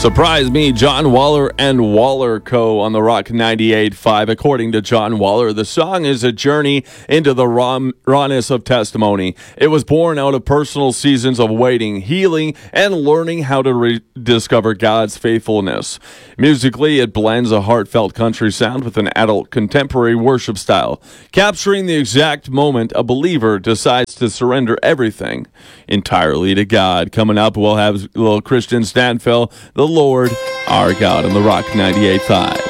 Surprise Me, John Waller and Waller Co. on the Rock 98.5. According to John Waller, the song is a journey into the rawness of testimony. It was born out of personal seasons of waiting, healing, and learning how to rediscover God's faithfulness. Musically, it blends a heartfelt country sound with an adult contemporary worship style, capturing the exact moment a believer decides to surrender everything entirely to God. Coming up, we'll have little Christian Stanfill, the Lord, our God, on the Rock 98.5.